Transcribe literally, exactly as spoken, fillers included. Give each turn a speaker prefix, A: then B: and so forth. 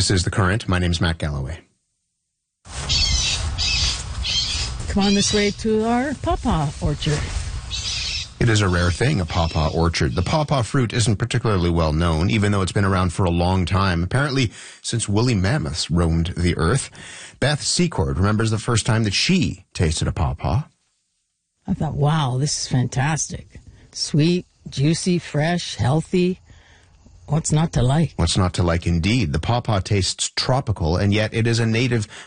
A: This is The Current. My name's Matt Galloway.
B: Come on this way to our pawpaw orchard.
A: It is a rare thing, a pawpaw orchard. The pawpaw fruit isn't particularly well known, even though it's been around for a long time, apparently since woolly mammoths roamed the earth. Beth Secord remembers the first time that she tasted a pawpaw.
B: I thought, wow, this is fantastic. Sweet, juicy, fresh, healthy. What's not to like?
A: What's not to like, indeed. The pawpaw tastes tropical, and yet it is a native